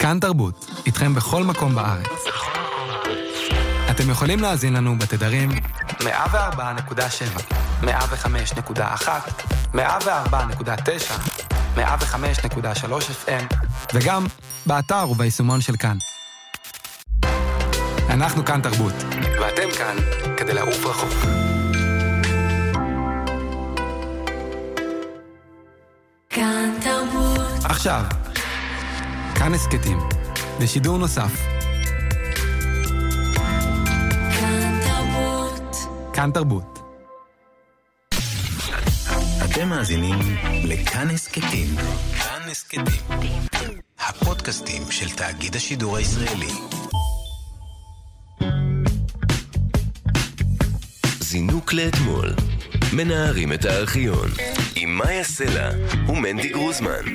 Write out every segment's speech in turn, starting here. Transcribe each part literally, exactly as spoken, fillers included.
כאן תרבות, איתכם בכל מקום בארץ. אתם יכולים להאזין לנו בתדרים מאה וארבע נקודה שבע, מאה וחמש נקודה אחת, מאה וארבע נקודה תשע, מאה וחמש נקודה שלוש אף אם, וגם באתר וביישומון של כאן. אנחנו כאן תרבות, ואתם כאן כדי לעוף רחוק. כאן תרבות. עכשיו, כאן הסקטים, בשידור נוסף. כאן תרבות. כאן תרבות. אתם מאזינים לכאן הסקטים. כאן הסקטים. הפודקאסטים של תאגיד השידור הישראלי. זינוק לאתמול. מנערים את הארכיון. עם מאיה סלע ומנדי גרוזמן.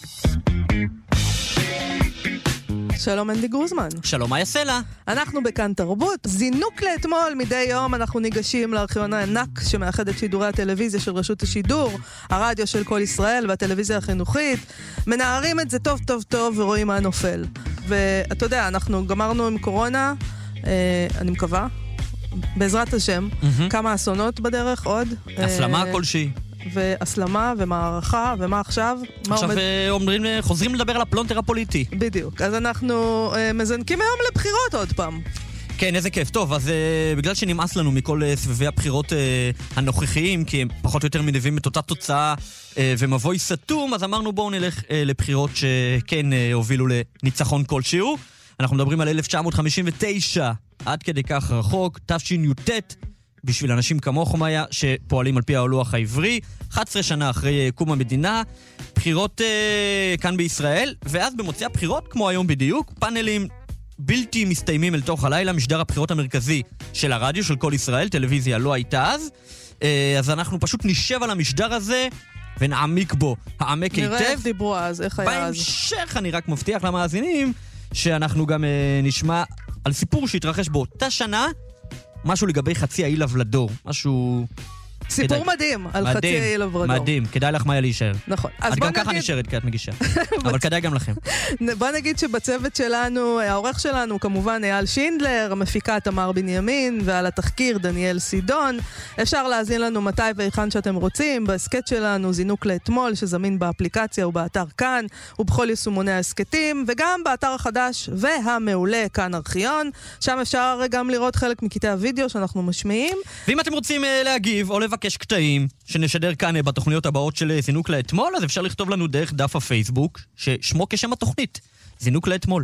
שלום מנדי גרוזמן. שלום מאיה סלע. אנחנו בכאן תרבות. זינוק לאתמול. מדי יום אנחנו ניגשים לארכיון הענק שמאחד את שידורי הטלוויזיה של רשות השידור, הרדיו של כל ישראל והטלוויזיה החינוכית. מנערים את זה טוב טוב טוב ורואים מה נופל. ואתה יודע, אנחנו גמרנו עם קורונה, אה, אני מקווה, בעזרת השם, mm-hmm. כמה אסונות בדרך עוד. הסלמה אה, כלשהי. והסלמה ומערכה, ומה עכשיו? עכשיו עומד... אומרים, חוזרים לדבר על הפלונטר הפוליטי. בדיוק. אז אנחנו uh, מזנקים היום לבחירות עוד פעם. כן, איזה כיף. טוב, אז uh, בגלל שנמאס לנו מכל uh, סבבי הבחירות uh, הנוכחיים, כי הם פחות או יותר מנביאים את אותה תוצאה uh, ומבוי סתום, אז אמרנו בואו נלך uh, לבחירות שכן uh, הובילו לניצחון כלשהו. אנחנו מדברים על אלף תשע מאות חמישים ותשע, עד כדי כך רחוק, תשי"ט, בשביל אנשים כמוך מאיה, שפועלים על פי הלוח העברי, אחת עשרה שנה אחרי קום המדינה, בחירות אה, כאן בישראל, ואז במוצאי הבחירות, כמו היום בדיוק, פאנלים בלתי מסתיימים אל תוך הלילה, משדר הבחירות המרכזי של הרדיו, של כל ישראל, טלוויזיה לא הייתה אז, אה, אז אנחנו פשוט נשב על המשדר הזה, ונעמיק בו, העמק היטב. נראה איך דיברו אז, איך היה אז. בהמשך אני רק מבטיח למאזינים, שאנחנו גם אה, נשמע על סיפור שהתרחש באותה שנה, משהו לגבי חצי האי לבלדור, משהו... סיפור כדאי... מדהים על מדהים, חצי האי לבלדור. מדהים, כדאי לך מאיה להישאר. נכון. אז גם ככה נשארת כי את מגישה, אבל כדאי גם לכם. בוא נגיד שבצוות שלנו, העורך שלנו כמובן אייל שינדלר, המפיקה תמר בנימין, ועל התחקיר דניאל סידון. אפשר להזין לנו מתי והיכן שאתם רוצים, בהסקט שלנו זינוק לאתמול, שזמין באפליקציה ובאתר כאן, ובכל יישומוני ההסקטים, וגם באתר החדש והמעולה כאן ארכיון, שם אפשר גם לראות חלק מקטעי הוידאו שאנחנו משמיעים. ואם אתם רוצים להגיב או לבקש קטעים שנשדר כאן בתוכניות הבאות של זינוק לאתמול, אז אפשר לכתוב לנו דרך דף הפייסבוק, ששמו כשם התוכנית, זינוק לאתמול.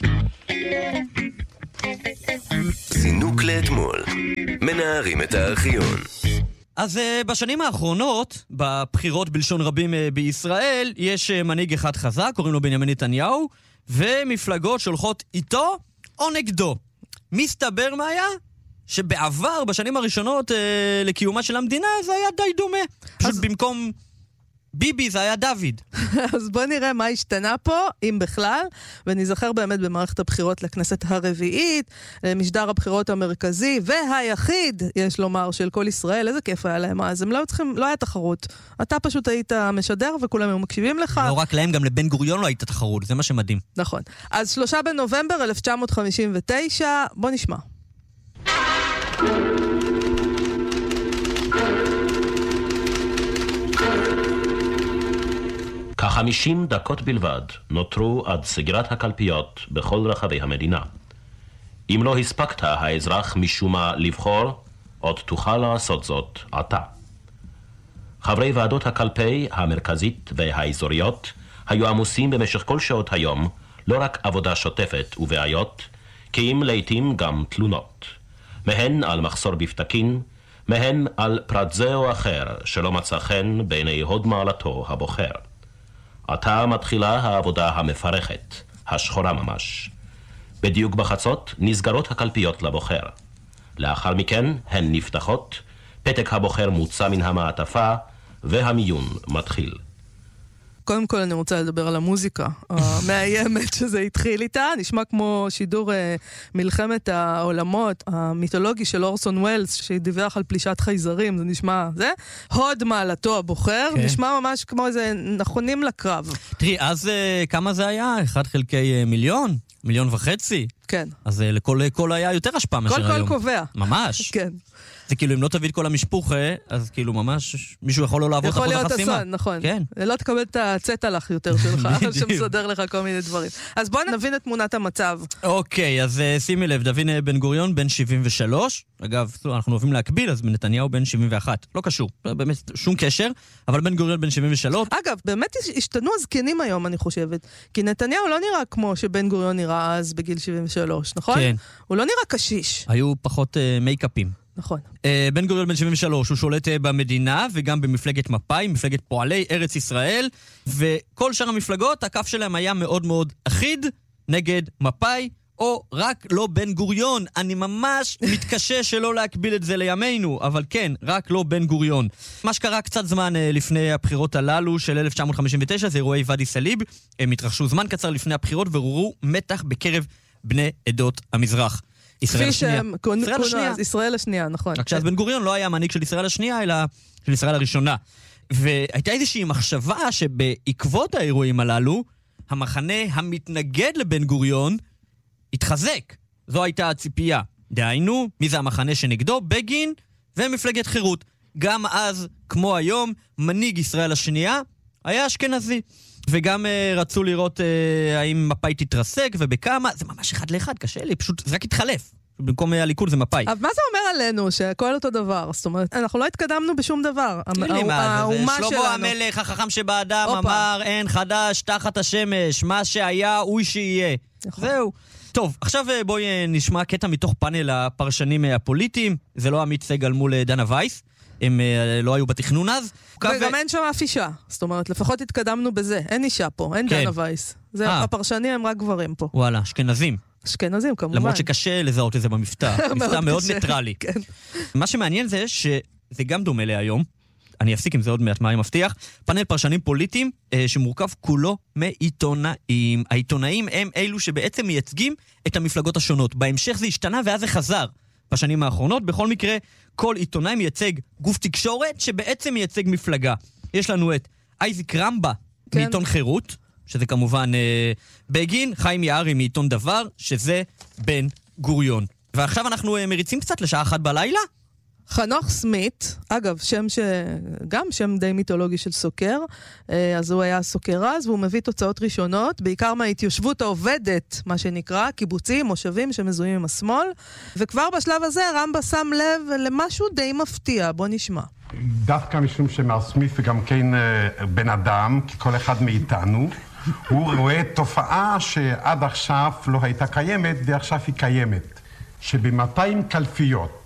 זינוק לאתמול. מנערים את הארכיון. אז uh, בשנים האחרונות, בבחירות בלשון רבים uh, בישראל, יש uh, מנהיג אחד חזק, קוראים לו בנימין נתניהו, ומפלגות שהולכות איתו או נגדו. מסתבר מה היה? שבעבר, בשנים הראשונות אה, לקיומה של המדינה, זה היה די דומה. פשוט אז... במקום ביבי זה היה דוד. אז בוא נראה מה השתנה פה, אם בכלל, ונזכר באמת במערכת הבחירות לכנסת הרביעית, משדר הבחירות המרכזי, והיחיד, יש לומר, של כל ישראל. איזה כיף היה להם אז, הם לא צריכים, לא היה תחרות. אתה פשוט היית משדר וכולם היו מקשיבים לך. לא רק להם, גם לבן גוריון לא הייתה תחרות, זה מה שמדהים. נכון. אז שלושה בנובמבר אלף תשע מאות חמישים ותשע, בוא נשמע. כ-חמישים דקות בלבד נותרו עד סגירת הקלפיות בכל רחבי המדינה. אם לא הספקת האזרח משום מה לבחור, עוד תוכל לעשות זאת עתה. חברי ועדות הקלפי המרכזית והאזוריות היו עמוסים במשך כל שעות היום, לא רק עבודה שוטפת ובעיות, כי אם לעתים גם תלונות. מהן על מחסור בפתקים, מהן על פרט זה או אחר שלא מצא חן בעיני הוד מעלתו הבוחר. עתה מתחילה העבודה המפרכת, השחורה ממש. בדיוק בחצות נסגרות הקלפיות לבוחר. לאחר מכן הן נפתחות, פתק הבוחר מוצא מן המעטפה, והמיון מתחיל. קודם כל אני רוצה לדבר על המוזיקה המאיימת שזה התחיל איתה, נשמע כמו שידור אה, מלחמת העולמות המיתולוגי של אורסון ווילס, שדיווח על פלישת חייזרים, זה נשמע, זה, הוד מעלתו הבוחר, כן. נשמע ממש כמו איזה נכונים לקרב. תראי, אז אה, כמה זה היה? אחד חלקי אה, מיליון? מיליון וחצי? כן. אז אה, לכל קול היה יותר השפעה מאשר היום. כל קול קובע. ממש. כן. זה כאילו, אם לא תביא את כל המשפוחה, אז כאילו ממש, מישהו יכול לא לעבוד את אחוז החסימה. יכול להיות אסון, נכון. כן. לא תקבל את הצטע לך יותר שלך, שמסדר לך כל מיני דברים. אז בואו נבין את תמונת המצב. אוקיי, אז שימי לב, דוד בן גוריון בן שבעים ושלוש. אגב, אנחנו אוהבים להקביל, אז נתניהו בן שבעים ואחת. לא קשור, באמת שום קשר, אבל בן גוריון בן שבעים ושלוש. אגב, באמת השתנו הזקנים היום, אני חושבת. כי נתניהו לא נראה כמו שבן גוריון נראה אז בגיל שבעים ושלוש, נכון? כן. הוא לא נראה קשיש. היו פחות uh, מייקאפים. נכון. Uh, בן גוריון בן שבעים ושלוש, הוא שולט uh, במדינה וגם במפלגת מפא"י, מפלגת פועלי ארץ ישראל, וכל שאר המפלגות, הקו שלהם היה מאוד מאוד אחיד נגד מפא"י, או רק לא בן גוריון. אני ממש מתקשה שלא להקביל את זה לימינו, אבל כן, רק לא בן גוריון. מה שקרה קצת זמן uh, לפני הבחירות הללו של אלף תשע מאות חמישים ותשע, זה אירועי ואדי סאליב. הם התרחשו זמן קצר לפני הבחירות ועוררו מתח בקרב בני עדות המזרח. ישראל השנייה. ישראל השנייה. ישראל השנייה, נכון. רק שאז בן גוריון לא היה מנהיג של ישראל השנייה, אלא של ישראל הראשונה. והייתה איזושהי מחשבה שבעקבות האירועים הללו, המחנה המתנגד לבן גוריון התחזק. זו הייתה הציפייה. דהיינו, מי זה המחנה שנגדו? בגין ומפלגת חירות. גם אז, כמו היום, מנהיג ישראל השנייה היה אשכנזי. וגם uh, רצו לראות uh, האם מפא"י תתרסק ובכמה, זה ממש אחד לאחד, קשה לי, פשוט זה רק התחלף. במקום הליכוד זה מפא"י. אבל מה זה אומר עלינו שהכל אותו דבר? זאת אומרת, אנחנו לא התקדמנו בשום דבר. תראי לי מה זה, זה שלמה המלך החכם שבאדם אמר, אין חדש תחת השמש, מה שהיה הוא שיהיה. זהו. טוב, עכשיו בואי נשמע קטע מתוך פאנל הפרשנים הפוליטיים, זה לא עמית סגל מול דנה וייס. הם לא היו בתכנון אז. וגם אין שם אף אישה. זאת אומרת, לפחות התקדמנו בזה. אין אישה פה, אין דנה וייס. הפרשנים הם רק גברים פה. וואלה, אשכנזים. אשכנזים, כמובן. למרות שקשה לזהות את זה במבטא. מבטא מאוד ניטרלי. מה שמעניין זה שזה גם דומה להיום. אני אפסיק עם זה עוד מעט, מה אני מבטיח. פאנל פרשנים פוליטיים שמורכב כולו מעיתונאים. העיתונאים הם אלו שבעצם מייצגים את המפלגות השונות. בהמשך זה השתנה ואז זה חזר. בשנים האחרונות, בכל מקרה, כל עיתונאי מייצג גוף תקשורת שבעצם מייצג מפלגה. יש לנו את אייזיק רמבה כן. מעיתון חירות, שזה כמובן אה, בגין, חיים יערי מעיתון דבר, שזה בן גוריון. ועכשיו אנחנו אה, מריצים קצת לשעה אחת בלילה. חנוך סמית, אגב, שם ש... גם שם די מיתולוגי של סוקר, אז הוא היה סוקר אז, והוא מביא תוצאות ראשונות, בעיקר מההתיישבות העובדת, מה שנקרא, קיבוצים, מושבים שמזוהים עם השמאל, וכבר בשלב הזה רמבה שם לב למשהו די מפתיע, בוא נשמע. דווקא משום שמר סמית וגם כן בן אדם, כי כל אחד מאיתנו, הוא רואה תופעה שעד עכשיו לא הייתה קיימת, ועכשיו היא קיימת, שב-מאתיים קלפיות,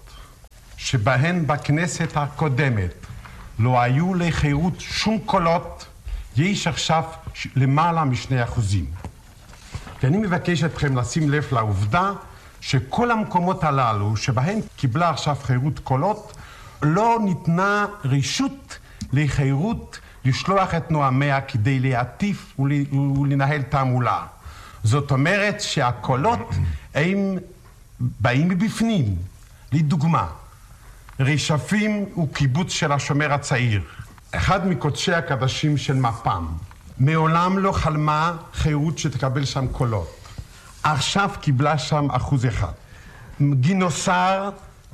שבהן בכנסת הקודמת לא היו לחירות שום קולות, יש עכשיו למעלה משני אחוזים. ואני מבקש אתכם לשים לב לעובדה שכל המקומות הללו שבהן קיבלה עכשיו חירות קולות, לא ניתנה רשות לחירות לשלוח את נואמיה כדי להטיף ולנהל תעמולה. זאת אומרת שהקולות הם באים מבפנים. לדוגמה, רשפים הוא קיבוץ של השומר הצעיר, אחד מקודשי הקדשים של מפ"ם. מעולם לא חלמה חירות שתקבל שם קולות. עכשיו קיבלה שם אחוז אחד. גינוסר,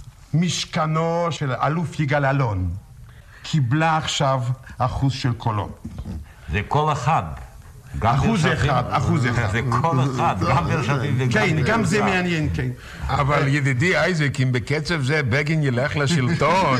משכנו של אלוף יגאל אלון, קיבלה עכשיו אחוז של קולות. זה כל אחד. אחוז אחד, אחוז אחד. זה כל אחד, גם ברשתים וגם... כן, גם זה מעניין, כן. אבל ידידי אייזק, אם בקצב זה בגין ילך לשלטון...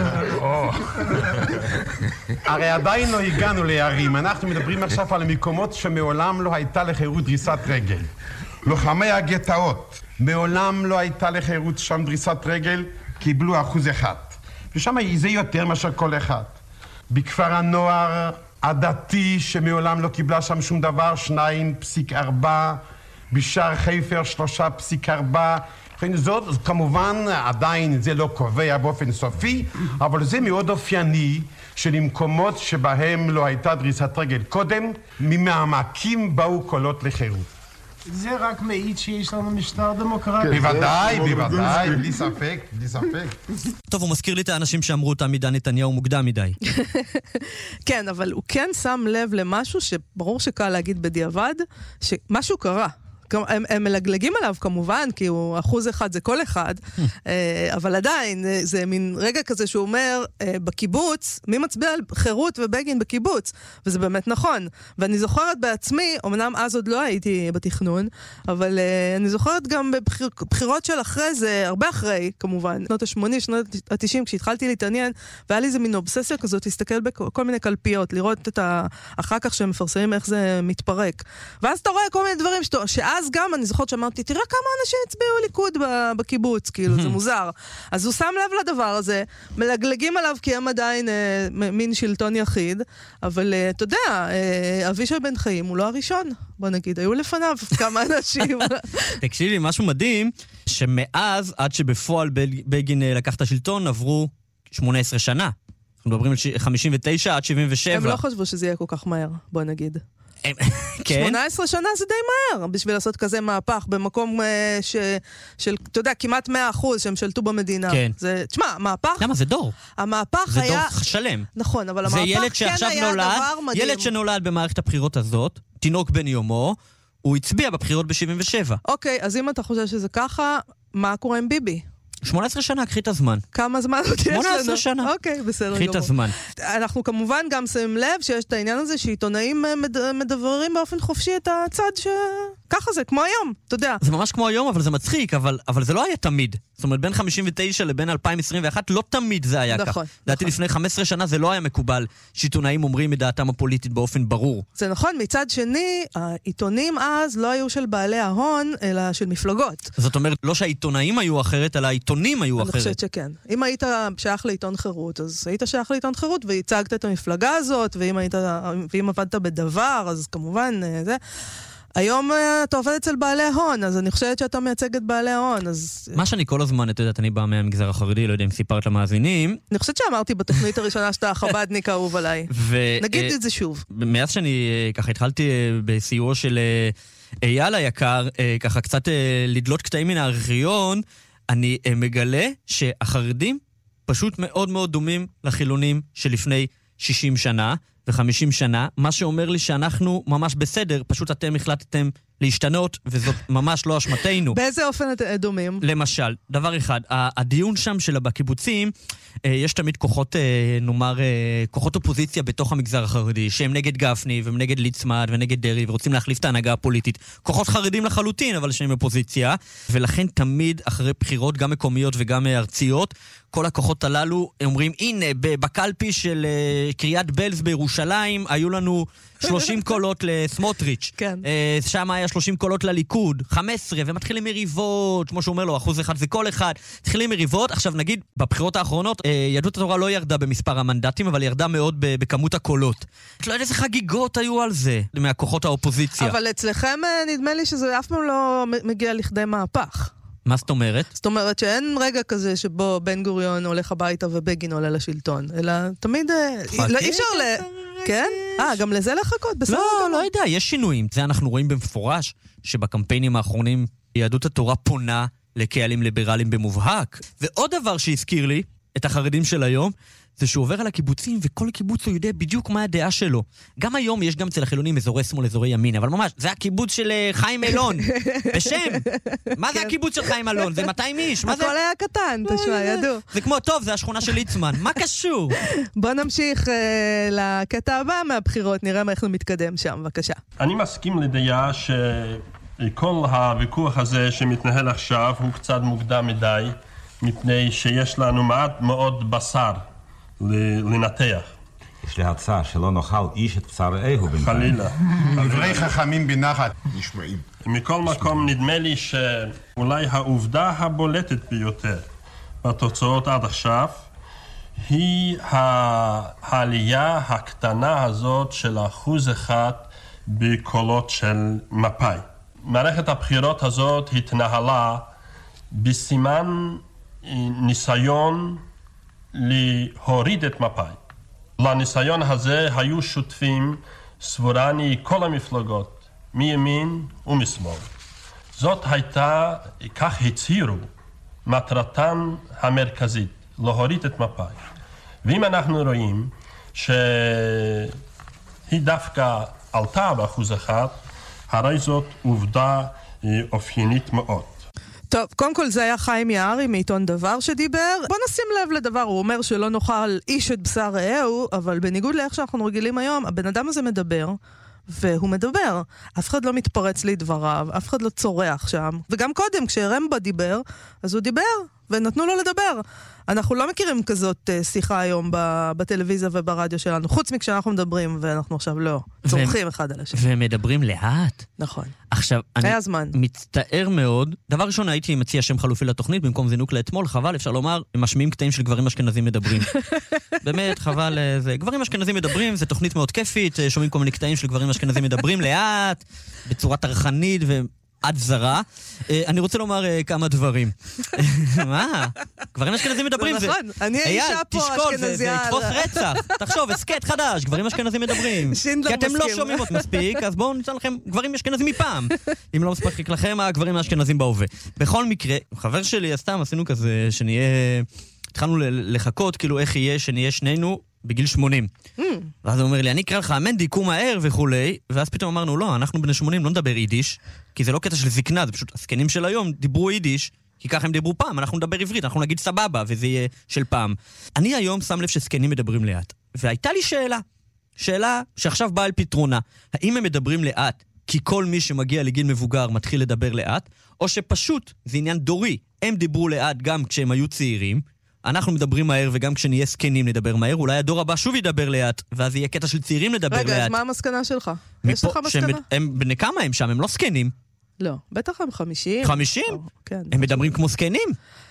הרי עדיין לא הגענו להרים. אנחנו מדברים עכשיו על המקומות שמעולם לא הייתה לחירות דריסת רגל. לוחמי הגטאות, מעולם לא הייתה לחירות שם דריסת רגל, קיבלו אחוז אחד. ושם זה יותר מאשר כל אחד. בכפר הנוער... הדתי שמעולם לא קיבלה שם שום דבר, שניים פסיק ארבע, בשער חיפר שלושה פסיק ארבע, ובכן זאת, כמובן עדיין זה לא קובע באופן סופי, אבל זה מאוד אופייני שלמקומות שבהם לא הייתה דריסת רגל קודם, ממעמקים באו קולות לחירות. זה רק מעיד שיש לנו משטר דמוקרטי. בוודאי, בוודאי, בלי ספק, בלי ספק. טוב, הוא מזכיר לי את האנשים שאמרו אותם מדי נתניהו מוקדם מדי. כן, אבל הוא כן שם לב למשהו שברור שקל להגיד בדיעבד, שמשהו קרה. הם, הם מלגלגים עליו כמובן, כי הוא אחוז אחד זה כל אחד, אבל עדיין זה מין רגע כזה שהוא אומר, בקיבוץ, מי מצביע על חירות ובגין בקיבוץ? וזה באמת נכון. ואני זוכרת בעצמי, אמנם אז עוד לא הייתי בתכנון, אבל אני זוכרת גם בבחירות של אחרי זה, הרבה אחרי כמובן, שנות ה-שמונים, שנות ה-תשעים, כשהתחלתי להתעניין, והיה לי איזה מין אובססיה כזאת, להסתכל בכל מיני קלפיות, לראות את ה... אחר כך שהם מפרסמים איך זה מתפרק. ואז אתה רואה כל מיני דברים שאתה... אז גם אני זוכרת שאמרתי, תראה כמה אנשים הצביעו ליכוד בקיבוץ, כאילו, זה מוזר. אז הוא שם לב לדבר הזה, מלגלגים עליו כי הם עדיין אה, מין שלטון יחיד, אבל אה, אתה יודע, אה, אבישי בן חיים הוא לא הראשון, בוא נגיד, היו לפניו כמה אנשים. תקשיב לי, משהו מדהים, שמאז, עד שבפועל בגין לקח את השלטון, עברו שמונה עשרה שנה. אנחנו מדברים על חמישים ותשע עד שבעים ושבע. הם לא חשבו שזה יהיה כל כך מהר, בוא נגיד. כן? שמונה עשרה שנה זה די מהר, בשביל לעשות כזה מהפך, במקום ש... של, אתה יודע, כמעט מאה אחוז שהם שלטו במדינה. כן. זה, תשמע, המהפך... למה? זה דור. המהפך זה היה... דור שלם. נכון, אבל המהפך כן היה נולד, דבר מדהים. ילד שנולד במערכת הבחירות הזאת, תינוק בן יומו, הוא הצביע בבחירות ב-שבעים ושבע. אוקיי, אז אם אתה חושב שזה ככה, מה קורה עם ביבי? שמונה עשרה שנה, קחי את הזמן. כמה זמן עוד יש לנו? שמונה עשרה שנה. אוקיי, בסדר גמור. קחי את הזמן. אנחנו כמובן גם שמים לב שיש את העניין הזה שעיתונאים מדברים באופן חופשי את הצד ש... ככה זה, כמו היום, אתה יודע. זה ממש כמו היום, אבל זה מצחיק, אבל, אבל זה לא היה תמיד. זאת אומרת, בין חמישים ותשע לבין אלפיים עשרים ואחת, לא תמיד זה היה נכון, כך. נכון. לדעתי לפני חמש עשרה שנה זה לא היה מקובל שעיתונאים אומרים את דעתם הפוליטית באופן ברור. זה נכון, מצד שני, העיתונים אז לא היו של בעלי ההון, אלא של מפלגות. זאת אומרת, לא שהעיתונאים היו אחרת, אלא העיתונים היו אני אחרת. חושבת שכן. אם היית שייך לעיתון חירות, אז היית שייך לעיתון חירות, והצגת את המפלגה הזאת, ואם היית, ואם עבדת בדבר, אז כמובן, זה... היום אתה עובד אצל בעלי ההון, אז אני חושבת שאתה מייצג את בעלי ההון, אז... מה שאני כל הזמן, את יודעת, אני בא מהמגזר החרדי, לא יודע אם סיפרת למאזינים. אני חושבת שאמרתי בתוכנית הראשונה שאתה חבדניק אהוב עליי. נגיד את זה שוב. מאז שאני ככה התחלתי בסיועו של אייל היקר, ככה קצת לדלות קטעים מן הארכיון, אני מגלה שהחרדים פשוט מאוד מאוד דומים לחילונים שלפני שישים שנה ו-חמישים שנה, מה שאומר לי שאנחנו ממש בסדר, פשוט אתם החלטתם להשתנות, וזאת ממש לא אשמתנו. באיזה אופן אתם דומים? למשל, דבר אחד, הדיון שם של בקיבוצים, יש תמיד כוחות, נאמר, כוחות אופוזיציה בתוך המגזר החרדי, שהם נגד גפני, והם נגד ליצמן, ונגד דרי, ורוצים להחליף את ההנהגה הפוליטית. כוחות חרדים לחלוטין, אבל שהם אופוזיציה, ולכן תמיד אחרי בחירות, גם מקומיות וגם ארציות, כל הכוחות הללו אומרים, הנה, בקלפי של קריית בלז בירושלים, היו לנו שלושים קולות לסמוטריץ'. כן. שם היה שלושים קולות לליכוד, חמש עשרה, ומתחילים מריבות, כמו שהוא אומר לו, אחוז אחד זה כל אחד. מתחילים מריבות, עכשיו נגיד, בבחירות האחרונות, יהדות התורה לא ירדה במספר המנדטים, אבל ירדה מאוד בכמות הקולות. לא יודע איזה חגיגות היו על זה, מהכוחות האופוזיציה. אבל אצלכם נדמה לי שזה אף פעם לא מגיע לכדי מהפך. מה זאת אומרת? זאת אומרת שאין רגע כזה שבו בן גוריון הולך הביתה ובגין עולה לשלטון, אלא תמיד... לא, אי אפשר ל... כן? אה, גם לזה לחכות? בסדר. לא, לא יודע, יש שינויים. זה אנחנו רואים במפורש, שבקמפיינים האחרונים יהדות התורה פונה לקהלים ליברליים במובהק. ועוד דבר שהזכיר לי, את החרדים של היום, זה שהוא עובר על הקיבוצים, וכל קיבוץ הוא יודע בדיוק מה הדעה שלו. גם היום יש גם אצל החילונים אזורי שמאל, אזורי ימין, אבל ממש, זה הקיבוץ של חיים אלון, בשם. מה זה הקיבוץ של חיים אלון? זה מאתיים איש. הכל היה קטן, תשמע, ידעו. זה כמו, טוב, זה השכונה של ליצמן. מה קשור? בוא נמשיך לקטע הבא מהבחירות, נראה מה איך הוא מתקדם שם, בבקשה. אני מסכים לדעה שכל הוויכוח הזה שמתנהל עכשיו הוא קצת מוקדם מדי, מפני שיש לנו מעט מאוד בשר לנתח. יש לי הצעה שלא נאכל איש את בשר רעהו בינתיים. חלילה. דברי חכמים בנחת נשמעים. מכל מקום נדמה לי שאולי העובדה הבולטת ביותר בתוצאות עד עכשיו היא העלייה הקטנה הזאת של אחוז אחד בקולות של מפא"י. מערכת הבחירות הזאת התנהלה בסימן ניסיון להוריד את מפא"י. לניסיון הזה היו שותפים סבורני כל המפלגות, מימין ומשמאל. זאת הייתה, כך הצהירו, מטרתם המרכזית, להוריד את מפא"י. ואם אנחנו רואים שהיא דווקא עלתה באחוז אחד, הרי זאת עובדה אופיינית מאוד. טוב, קודם כל זה היה חיים יערי מעיתון דבר שדיבר. בוא נשים לב לדבר, הוא אומר שלא נאכל איש את בשר רעהו, אבל בניגוד לאיך שאנחנו רגילים היום, הבן אדם הזה מדבר, והוא מדבר. אף אחד לא מתפרץ לדבריו, אף אחד לא צורח שם. וגם קודם, כשרמבו דיבר, אז הוא דיבר, ונתנו לו לדבר. אנחנו לא מכירים כזאת שיחה היום בטלוויזיה וברדיו שלנו, חוץ מכשאנחנו מדברים, ואנחנו עכשיו לא צורכים אחד על השני. ומדברים לאט. נכון. עכשיו, אני זמן. מצטער מאוד. דבר ראשון, הייתי מציע שם חלופי לתוכנית, במקום זינוק לאתמול, חבל, אפשר לומר, משמיעים קטעים של גברים אשכנזים מדברים. באמת, חבל, זה. גברים אשכנזים מדברים, זה תוכנית מאוד כיפית, שומעים כל מיני קטעים של גברים אשכנזים מדברים לאט, בצורה תרחנית ו... עד זרה. אני רוצה לומר כמה דברים. מה? גברים אשכנזים מדברים. זה נכון, אני האישה פה אשכנזיה. זה יתפוס רצח. תחשוב, הסקט חדש, גברים אשכנזים מדברים. כי אתם לא שומעים עוד מספיק, אז בואו ניתן לכם גברים אשכנזים מפעם. אם לא מספיק לכם, הגברים האשכנזים בהווה. בכל מקרה, חבר שלי, סתם עשינו כזה, שנהיה... התחלנו לחכות, כאילו איך יהיה שנהיה שנינו בגיל שמונים. ואז הוא אומר לי, אני אקרא לך, מנדי, קום מהר וכולי, ואז פתאום אמרנו, לא, אנחנו בני שמונים לא נדבר יידיש, כי זה לא קטע של זקנה, זה פשוט, הסקנים של היום דיברו יידיש, כי ככה הם דיברו פעם, אנחנו נדבר עברית, אנחנו נגיד סבבה, וזה יהיה של פעם. אני היום שם לב שסקנים מדברים לאט, והייתה לי שאלה, שאלה שעכשיו באה על פתרונה, האם הם מדברים לאט, כי כל מי שמגיע לגיל מבוגר מתחיל לדבר לאט, או שפשוט, זה עניין דורי, הם דיברו לאט גם כשהם היו צעירים, אנחנו מדברים מהר, וגם כשנהיה סקנים נדבר מהר, אולי הדור הבא שוב ידבר לאט, ואז יהיה קטע של צעירים לדבר לאט. רגע, אז מה המסקנה שלך? יש לך מסקנה? הם בני כמה הם שם, הם לא סקנים. לא, בטח הם חמישים. חמישים? הם מדברים כמו סקנים.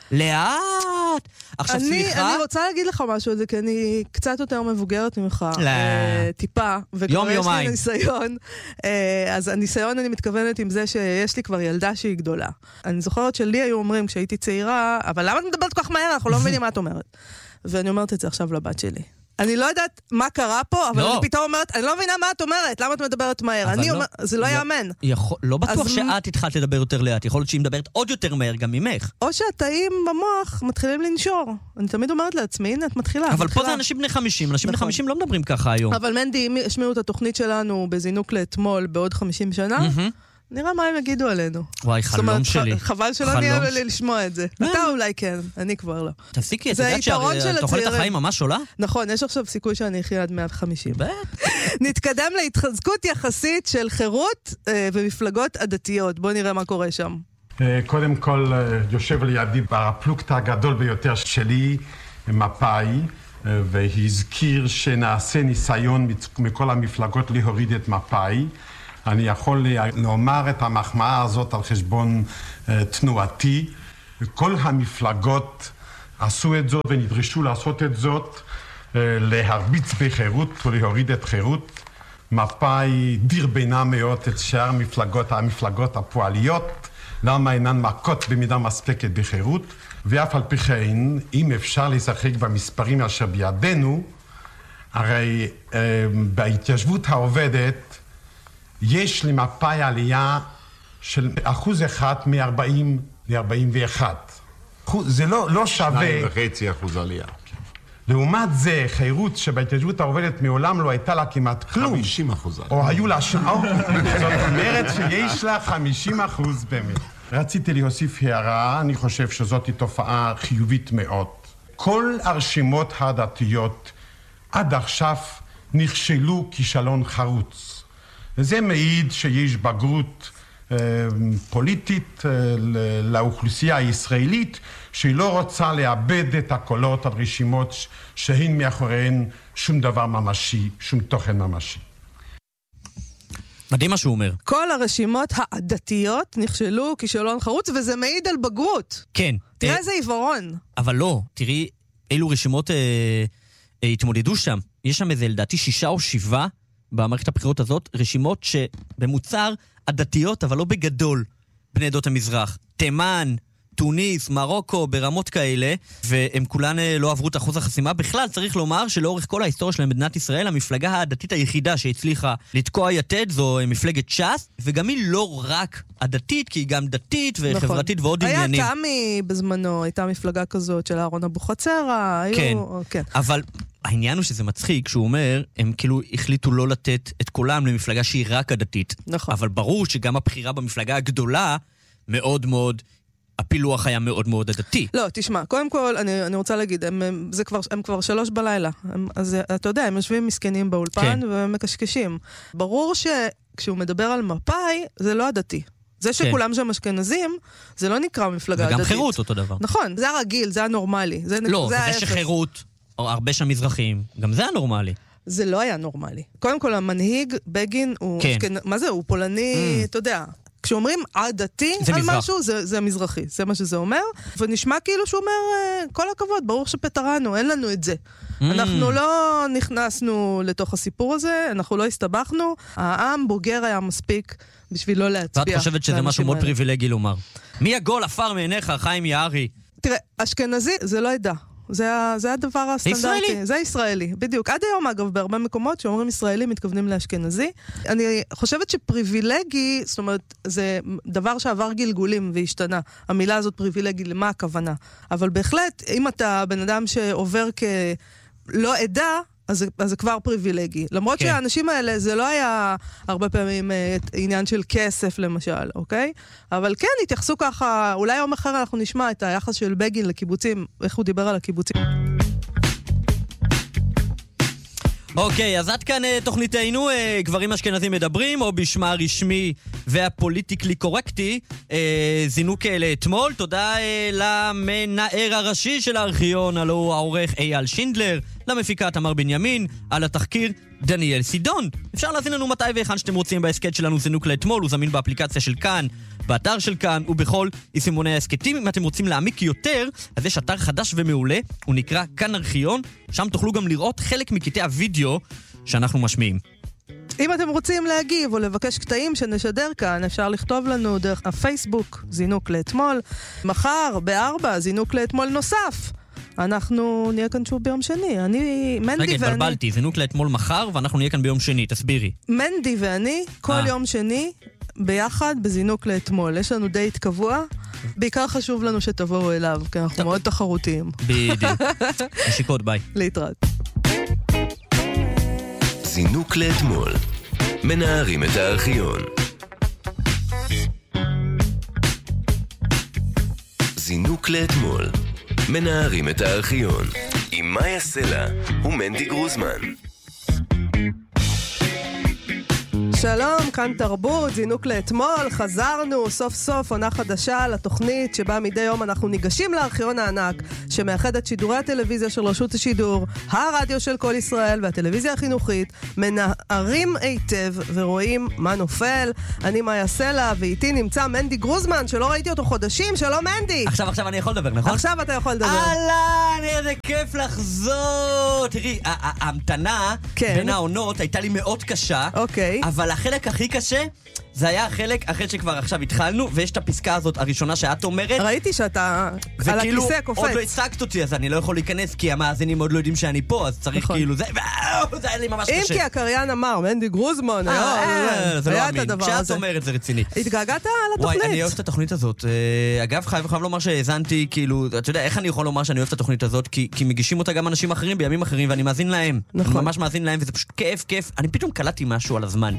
לאט! עכשיו סליחה... אני רוצה להגיד לך משהו על זה, כי אני קצת יותר מבוגרת ממך. טיפה. יום יומיים. וכבר יש לי ניסיון. אז הניסיון אני מתכוונת עם זה שיש לי כבר ילדה שהיא גדולה. אני זוכרת שלי היו אומרים כשהייתי צעירה, אבל למה את מדברת כל כך מהר? אנחנו לא מבינים מה את אומרת. ואני אומרת את זה עכשיו לבת שלי. אני לא יודעת מה קרה פה, אבל אני פתאום אומרת, אני לא מבינה מה את אומרת, למה את מדברת מהר? אני אומרת, זה לא יאמן. לא בטוח שאת התחלת לדבר יותר לאט, יכול להיות שהיא מדברת עוד יותר מהר, גם ממך. או שהתאים במוח מתחילים לנשור. אני תמיד אומרת לעצמי, הנה, את מתחילה. אבל פה זה אנשים בני חמישים, אנשים בני חמישים לא מדברים ככה היום. אבל מנדי, אם ישמיעו את התוכנית שלנו בזינוק לאתמול בעוד חמישים שנה, נראה מה הם יגידו עלינו. וואי, חלום שלי. חבל שלא נהיה לי לשמוע את זה. אתה אולי כן, אני כבר לא. תפסיקי, את יודעת שהתוחלת החיים ממש עולה? נכון, יש עכשיו סיכוי שאני אחיה עד מאה וחמישים. נתקדם להתחזקות יחסית של חירות ומפלגות עדתיות. בוא נראה מה קורה שם. קודם כל, יושב לידי בפלוגתא הגדול ביותר שלי, מפא"י, והזכיר שנעשה ניסיון מכל המפלגות להוריד את מפא"י. אני יכול לומר את המחמאה הזאת על חשבון uh, תנועתי. כל המפלגות עשו את זאת ונדרשו לעשות את זאת, uh, להרביץ בחירות ולהוריד את חירות. מפא"י דרבנה מאוד את שאר המפלגות, המפלגות הפועליות, למה אינן מכות במידה מספקת בחירות, ואף על פי כן, אם אפשר לשחק במספרים אשר בידינו, הרי uh, בהתיישבות העובדת, יש למפא"י עלייה של אחוז אחד מ-ארבעים ל-ארבעים ואחת. זה לא, לא שווה... שניים וחצי אחוז עלייה. לעומת זה, חירות שבהתיישבות העובדת מעולם לא הייתה לה כמעט כלום. חמישים אחוז עלייה. או היו לה שעות. זאת אומרת שיש לה חמישים אחוז באמת. רציתי להוסיף הערה, אני חושב שזאת תופעה חיובית מאוד. כל הרשימות הדתיות עד עכשיו נכשלו כישלון חרוץ. וזה מעיד שיש בגרות אה, פוליטית אה, לאוכלוסייה הישראלית, שהיא לא רוצה לאבד את הקולות על רשימות שהן מאחוריהן שום דבר ממשי, שום תוכן ממשי. מדהים מה שהוא אומר. כל הרשימות העדתיות נכשלו כישלון חרוץ, וזה מעיד על בגרות. כן. תראה איזה עיוורון. אבל לא, תראי אילו רשימות אה, אה, התמודדו שם. יש שם איזה לדעתי שישה או שבעה, במערכת הבחירות הזאת, רשימות שבמוצר עדתיות, אבל לא בגדול, בני עדות המזרח. תימן, טוניס, מרוקו, ברמות כאלה, והם כולן לא עברו את אחוז החסימה. בכלל צריך לומר שלאורך כל ההיסטוריה של מדינת ישראל, המפלגה הדתית היחידה שהצליחה לתקוע יתד זו מפלגת ש"ס, וגם היא לא רק הדתית, כי היא גם דתית וחברתית נכון. ועוד היה עניינים. היה תמי בזמנו, הייתה מפלגה כזאת של אהרון אבוחצירא, היו... כן, כן. אבל... העניין הוא שזה מצחיק, שהוא אומר, הם כאילו החליטו לא לתת את קולם למפלגה שהיא רק הדתית. נכון. אבל ברור שגם הבחירה במפלגה הגדולה, מאוד מאוד, הפילוח היה מאוד מאוד הדתי. לא, תשמע, קודם כל, אני, אני רוצה להגיד, הם, הם, זה כבר, הם כבר שלוש בלילה. הם, אז אתה יודע, הם יושבים מסכנים באולפן כן. ומקשקשים. ברור שכשהוא מדבר על מפאי, זה לא הדתי. זה שכולם כן. שם אשכנזים, זה לא נקרא מפלגה וגם הדתית. וגם חירות אותו דבר. נכון, זה הרגיל, זה הנורמלי. זה, לא, זה, זה שחירות... או הרבה שם מזרחים, גם זה הנורמלי. זה לא היה נורמלי. קודם כל, המנהיג, בגין, הוא... כן. שכן, מה זה? הוא פולני, mm. אתה יודע. כשאומרים עדתי על מזרח. משהו, זה, זה מזרחי. זה מה שזה אומר. ונשמע כאילו שהוא אומר, כל הכבוד, ברור שפטרנו, אין לנו את זה. Mm. אנחנו לא נכנסנו לתוך הסיפור הזה, אנחנו לא הסתבכנו. העם בוגר היה מספיק בשביל לא להצביע. ואת חושבת שזה משהו מאוד פריבילגי לומר. מי הגול עפר מעיניך, חיים יערי? תראה, אשכנזי זה לא ידע. זה, זה הדבר הסטנדרטי. ישראלי. זה ישראלי, בדיוק. עד היום, אגב, בהרבה מקומות שאומרים ישראלי מתכוונים לאשכנזי. אני חושבת שפריבילגי, זאת אומרת, זה דבר שעבר גלגולים והשתנה. המילה הזאת פריבילגי, למה הכוונה? אבל בהחלט, אם אתה בן אדם שעובר כלא עדה, אז, אז זה כבר פריבילגי. למרות כן. שהאנשים האלה, זה לא היה הרבה פעמים עניין של כסף, למשל, אוקיי? אבל כן, התייחסו ככה, אולי יום אחר אנחנו נשמע את היחס של בגין לקיבוצים, איך הוא דיבר על הקיבוצים. אוקיי, אז עד כאן תוכניתנו, גברים אשכנזים מדברים, או בשמה הרשמי והפוליטיקלי קורקטי, זינוק לאתמול. תודה למנער הראשי של הארכיון, הלא הוא העורך אייל שינדלר, למפיקה תמר בנימין, על התחקיר דניאל סידון. אפשר להזין לנו מתי ואיכן שאתם רוצים בהסקט שלנו זינוק לאתמול, הוא זמין באפליקציה של כאן, באתר של כאן ובכל יישומוני ההסקטים. אם אתם רוצים להעמיק יותר, אז יש אתר חדש ומעולה, הוא נקרא כאן ארכיון, שם תוכלו גם לראות חלק מקטעי הוידאו שאנחנו משמיעים. אם אתם רוצים להגיב או לבקש קטעים שנשדר כאן, אפשר לכתוב לנו דרך הפייסבוק, זינוק לאתמול. מחר, בארבע, זינוק לאתמול נוסף. אנחנו נהיה כאן שוב ביום שני. אני, מנדי ואני... רגע, התבלבלתי, זינוק לאתמול מחר, ואנחנו נהיה כאן ביום שני, תסבירי. מנדי ואני, כל יום שני, ביחד בזינוק לאתמול. יש לנו דייט קבוע, בעיקר חשוב לנו שתבואו אליו, כי אנחנו מאוד תחרותיים. בדיוק. נשיקות, ביי. להתראות. זינוק לאתמול. מנערים את הארכיון. זינוק לאתמול. מנערים את הארכיון. עם מאיה סלע ומנדי גרוזמן. שלום, כאן תרבות, זינוק לאתמול, חזרנו סוף סוף עונה חדשה לתוכנית שבה מדי יום אנחנו ניגשים לארכיון הענק שמאחד את שידורי הטלוויזיה של רשות השידור, הרדיו של כל ישראל והטלוויזיה החינוכית, מנערים היטב ורואים מה נופל. אני מאיה סלע ואיתי נמצא מנדי גרוזמן שלא ראיתי אותו חודשים. שלום מנדי. עכשיו עכשיו אני יכול לדבר, נכון? עכשיו אתה יכול לדבר. אהלן, איזה כיף לחזור. תראי, ההמתנה בין העונות הייתה לי מאוד קשה. אוקיי. אבל החלק הכי קשה, זה היה החלק אחרי שכבר עכשיו התחלנו, ויש את הפסקה הזאת הראשונה שאת אומרת. ראיתי שאתה על הכיסא קופץ. עוד לא הצגת אותי, אז אני לא יכול להיכנס, כי המאזינים עוד לא יודעים שאני פה, אז צריך כאילו זה, זה היה לי ממש קשה. אם כי הקריין אמר, מנדי גרוזמן, זה לא אמין, כשאת אומרת זה רציני. התגעגעת לתוכנית. וואי, אני אוהב את התוכנית הזאת. אגב, חייב חייב לומר שהאזנתי, כאילו, אתה יודע, איך אני יכול לומר שאני אוהב את התוכנית הזאת? כי מגישים אותה גם אנשים אחרים בימים אחרים, ואני מאזין להם. אני ממש מאזין להם, וזה פשוט כיף, כיף. אני פתאום קלטתי משהו על הזמן.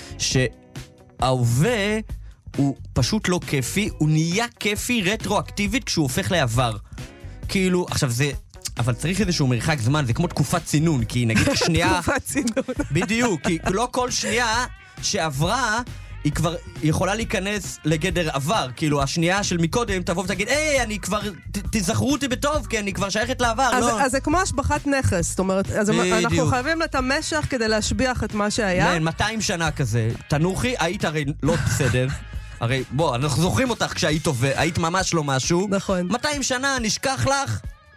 שההווה הוא פשוט לא כיפי, הוא נהיה כיפי רטרואקטיבית כשהוא הופך לעבר. כאילו, עכשיו זה... אבל צריך איזשהו מרחק זמן, זה כמו תקופת צינון, כי נגיד שנייה... תקופת צינון. בדיוק, כי לא כל שנייה שעברה... היא כבר יכולה להיכנס לגדר עבר, כאילו השנייה של מקודם תבוא ותגיד, היי, אני כבר, ת, תזכרו אותי בטוב, כי אני כבר שייכת לעבר, אז, לא? אז זה כמו השבחת נכס, זאת אומרת, אז אנחנו חייבים את המשך כדי להשביח את מה שהיה. כן, מאתיים שנה כזה, תנוחי, היית הרי לא בסדר, הרי בוא, אנחנו זוכרים אותך כשהיית טובה, היית ממש לא משהו. נכון. מאתיים שנה, נשכח לך,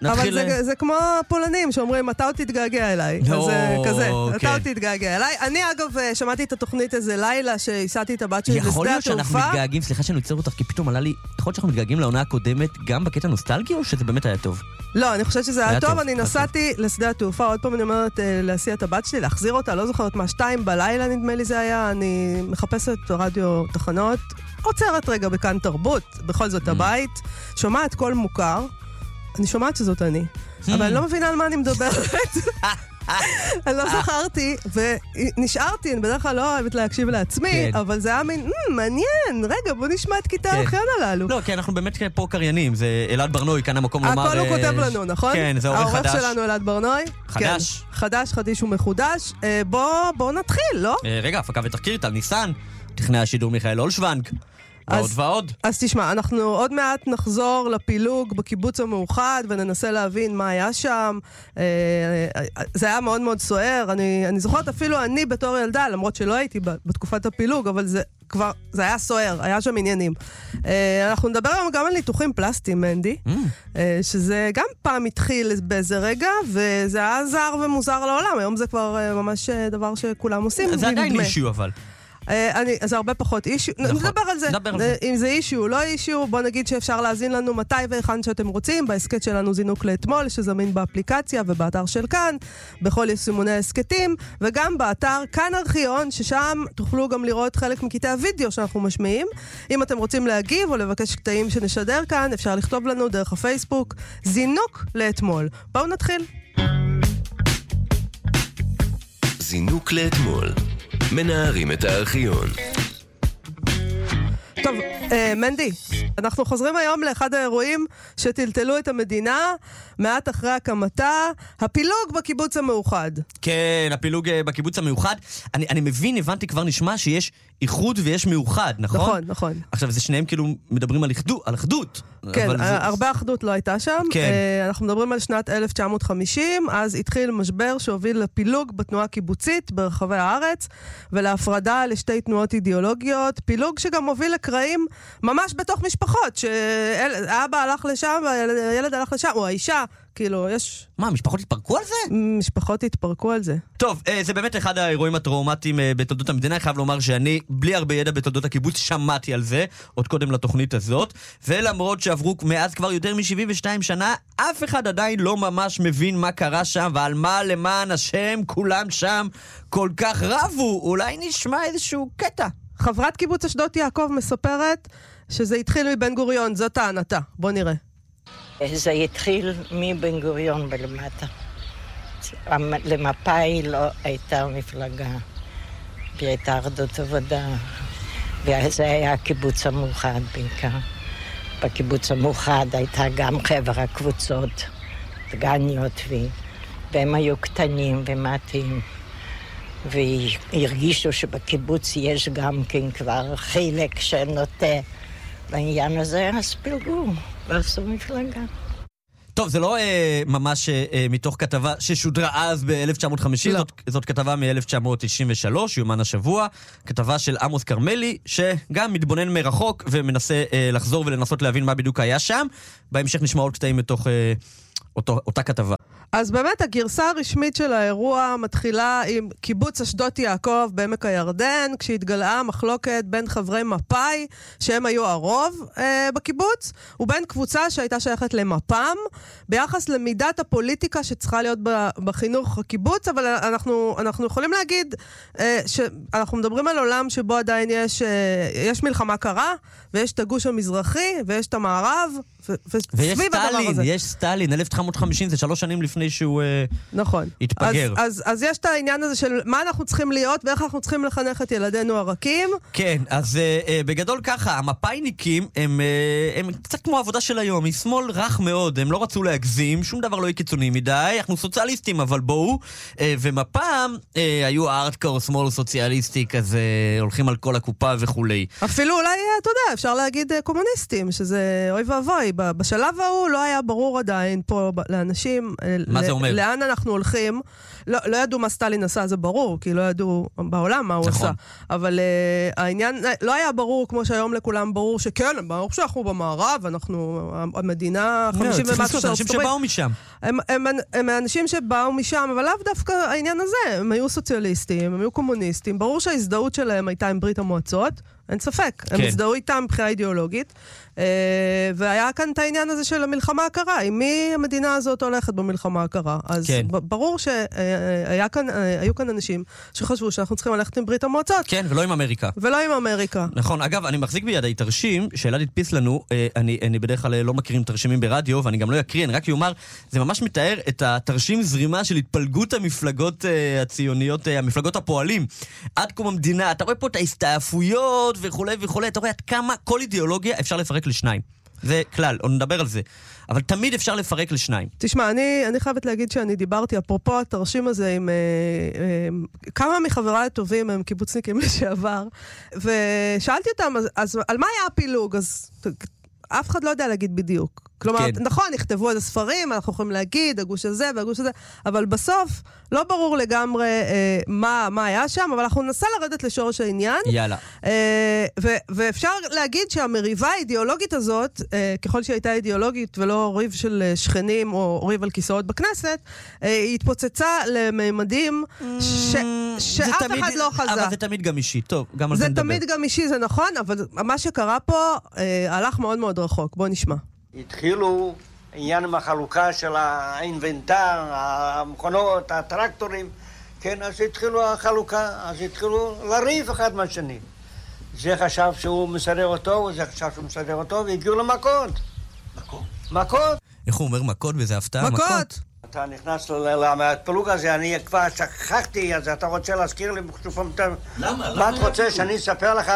אבל זה, זה כמו פולנים שאומרים, אתה עוד תתגעגע אליי. No, אז כזה, okay. אתה עוד תתגעגע אליי. אני אגב שמעתי את התוכנית איזה לילה שהסעתי את הבת שלי לשדה התעופה. יכול להיות שאנחנו מתגעגעים, סליחה שאני יוצר אותך, כי פתאום עלה לי, יכול להיות שאנחנו מתגעגעים לעונה הקודמת גם בקטע נוסטלגי, או שזה באמת היה טוב? לא, אני חושבת שזה היה טוב. אני נסעתי לשדה התעופה, עוד פעם אני אומרת להסיע את הבת שלי, להחזיר אותה, לא זוכרת מה, שתיים בלילה נדמה לי זה היה, אני מחפשת רדיו תחנות, עוצרת רגע בכאן תרבות, בכל זאת הבית, שומעת קול מוכר, אני שומעת שזאת אני, אבל אני לא מבינה על מה אני מדברת. אני לא זכרתי, ונשארתי, אני בדרך כלל לא אוהבת להקשיב לעצמי, אבל זה היה מין, מעניין, רגע, בוא נשמע את קטעי הארכיון הללו. לא, כי אנחנו באמת פה קריינים, זה אלעד ברנוי, כאן המקום לומר... הכל הוא כותב לנו, נכון? כן, זה עורך חדש. העורך שלנו אלעד ברנוי. חדש. חדש, חדיש ומחודש. בוא נתחיל, לא? רגע, הפקה ותחקיר, טל ניסן, טכנאי השידור מיכאל אולשוונג. ועוד ועוד. אז תשמע, אנחנו עוד מעט נחזור לפילוג בקיבוץ המאוחד וננסה להבין מה היה שם. זה היה מאוד מאוד סוער. אני, אני זוכרת אפילו אני בתור ילדה, למרות שלא הייתי בתקופת הפילוג, אבל זה כבר, זה היה סוער, היה שם עניינים. אנחנו נדבר היום גם על ניתוחים פלסטיים, מנדי, שזה גם פעם התחיל באיזה רגע, וזה היה זר ומוזר לעולם. היום זה כבר ממש דבר שכולם עושים. זה עדיין אישיו אבל. אני, זה הרבה פחות אישיו, נדבר על זה. אם זה אישיו או לא אישיו, בוא נגיד שאפשר להזין לנו מתי והיכן שאתם רוצים, בהסקט שלנו זינוק לאתמול, שזמין באפליקציה ובאתר של כאן, בכל יישומוני הסקטים, וגם באתר כאן ארכיון, ששם תוכלו גם לראות חלק מקטעי הוידאו שאנחנו משמיעים. אם אתם רוצים להגיב או לבקש קטעים שנשדר כאן, אפשר לכתוב לנו דרך הפייסבוק, זינוק לאתמול. בואו נתחיל. זינוק לאתמול. מנערים את הארכיון. טוב, אה, מנדי, אנחנו חוזרים היום לאחד האירועים שטלטלו את המדינה מעט אחרי הקמתה, הפילוג בקיבוץ המאוחד. כן, הפילוג בקיבוץ המאוחד. אני, אני מבין, הבנתי, כבר נשמע שיש איחוד ויש מאוחד, נכון? נכון, נכון. עכשיו, זה שניהם כאילו מדברים על אחדות. על אחדות. כן, זה... הרבה אחדות לא הייתה שם. כן. אנחנו מדברים על שנת אלף תשע מאות וחמישים, אז התחיל משבר שהוביל לפילוג בתנועה קיבוצית ברחבי הארץ, ולהפרדה לשתי תנועות אידיאולוגיות, פילוג שגם הוביל לקרעים ממש בתוך משפחות, שאבא הלך לשם והילד הלך לשם, או האישה, כאילו, יש... מה, משפחות התפרקו על זה? משפחות התפרקו על זה. טוב, זה באמת אחד האירועים הטראומטיים בתולדות המדינה. אני חייב לומר שאני, בלי הרבה ידע בתולדות הקיבוץ, שמעתי על זה, עוד קודם לתוכנית הזאת, ולמרות שעברו מאז כבר יותר מ-שבעים ושתיים שנה, אף אחד עדיין לא ממש מבין מה קרה שם, ועל מה למען השם כולם שם כל כך רבו. אולי נשמע איזשהו קטע. חברת קיבוץ אשדות יעקב מספרת שזה התחיל מבן גוריון, זאת טענתה. בוא נראה. זה התחיל מבן גוריון בלמטה. למפאי לא הייתה מפלגה, והיא הייתה אחדות עבודה, וזה היה הקיבוץ המאוחד בעיקר. בקיבוץ המאוחד הייתה גם חבר הקבוצות, דגניות, והם היו קטנים ומעטים, והרגישו שבקיבוץ יש גם כן כבר חלק שנוטה בעניין הזה, אז פילגו, ועשו מפלגה. טוב, זה לא אה, ממש אה, מתוך כתבה ששודרה אז ב-אלף תשע מאות וחמישים, לא. זאת, זאת כתבה מ-אלף תשע מאות תשעים ושלוש, יומן השבוע, כתבה של עמוס קרמלי, שגם מתבונן מרחוק ומנסה אה, לחזור ולנסות להבין מה בדיוק היה שם. בהמשך נשמע עוד קטעים מתוך אה, אותו, אותה כתבה. אז באמת הגרסה הרשמית של האירוע מתחילה עם קיבוץ אשדות יעקב בעמק הירדן, כשהתגלעה מחלוקת בין חברי מפאי, שהם היו הרוב אה, בקיבוץ, ובין קבוצה שהייתה שייכת למפ"ם, ביחס למידת הפוליטיקה שצריכה להיות בחינוך הקיבוץ, אבל אנחנו, אנחנו יכולים להגיד אה, שאנחנו מדברים על עולם שבו עדיין יש, אה, יש מלחמה קרה, ויש את הגוש המזרחי, ויש את המערב, ו- ויש סטלין, יש סטלין, אלף תשע מאות וחמישים, זה שלוש שנים לפני שהוא נכון. התפגר. אז, אז, אז יש את העניין הזה של מה אנחנו צריכים להיות, ואיך אנחנו צריכים לחנך את ילדינו הרכים. כן, אז uh, uh, בגדול ככה, המפאיניקים הם, uh, הם קצת כמו העבודה של היום, היא שמאל רך מאוד, הם לא רצו להגזים, שום דבר לא יהיה קיצוני מדי, אנחנו סוציאליסטים, אבל בואו, uh, ומפעם uh, היו הארדקור שמאל סוציאליסטי, כזה הולכים על כל הקופה וכולי. אפילו אולי, אתה יודע, אפשר להגיד uh, קומוניסטים, שזה אוי ואבוי, בשלב ההוא לא היה ברור עדיין פה לאנשים, מה זה אומר? לאן אנחנו הולכים. לא, לא ידעו מה סטלין עשה, זה ברור, כי לא ידעו בעולם מה הוא נכון. עשה. אבל uh, העניין, לא היה ברור, כמו שהיום לכולם ברור, שכן, ברור שאנחנו במערב, אנחנו, המדינה חמישים ומשהו של אנשים שבאו משם. הם, הם, הם, הם האנשים שבאו משם, אבל לאו דווקא העניין הזה, הם היו סוציאליסטים, הם היו קומוניסטים, ברור שההזדהות שלהם הייתה עם ברית המועצות, אין ספק, הם הזדהו איתם מבחינה אידיאולוגית, והיה כאן את העניין הזה של המלחמה הקרה, עם מי המדינה הזאת הולכת במלחמה הקרה. אז ברור שהיו כאן אנשים שחשבו שאנחנו צריכים ללכת עם ברית המועצות. כן, ולא עם אמריקה. ולא עם אמריקה. נכון, אגב, אני מחזיק בידי תרשים, שאלעד הדפיס לנו, אני, אני בדרך כלל לא מכירים תרשימים ברדיו, ואני גם לא אקריא, אני רק יאמר, זה ממש מתאר את התרשים זרימה של התפלגות המפלגות הציוניות, המפלגות הפועלים. עד קום המדינה, אתה רואה פה את ההסתעפויות וכו' וכו', אתה רואה עד כמה כל אידיאולוגיה אפשר לפרק לשניים. זה כלל, עוד נדבר על זה. אבל תמיד אפשר לפרק לשניים. תשמע, אני, אני חייבת להגיד שאני דיברתי, אפרופו התרשים הזה, עם אה, אה, כמה מחבריי הטובים הם קיבוצניקים לשעבר, ושאלתי אותם, אז, אז על מה היה הפילוג? אז אף אחד לא יודע להגיד בדיוק. כלומר, כן. נכון, נכתבו איזה ספרים, אנחנו יכולים להגיד, הגוש הזה והגוש הזה, אבל בסוף לא ברור לגמרי אה, מה, מה היה שם, אבל אנחנו ננסה לרדת לשורש העניין. יאללה. אה, ו- ואפשר להגיד שהמריבה האידיאולוגית הזאת, אה, ככל שהיא הייתה אידיאולוגית ולא ריב של שכנים או ריב על כיסאות בכנסת, אה, היא התפוצצה לממדים ש- שאף תמיד, אחד לא חזה. אבל זה תמיד גם אישי, טוב, גם על זה נדבר. זה תמיד גם אישי, זה נכון, אבל מה שקרה פה אה, הלך מאוד מאוד רחוק. בוא נשמע. התחילו עניין עם החלוקה של האינבנטר, המכונות, הטרקטורים, כן, אז התחילו החלוקה, אז התחילו לריב אחד מהשני. זה חשב שהוא מסדר אותו, וזה חשב שהוא מסדר אותו, והגיעו למכות. מכות? מכות. איך הוא אומר מכות וזה הפתעה? מכות. אתה נכנס לפלוג הזה, אני כבר שכחתי, אז אתה רוצה להזכיר לי? למה? מה אתה רוצה שאני אספר לך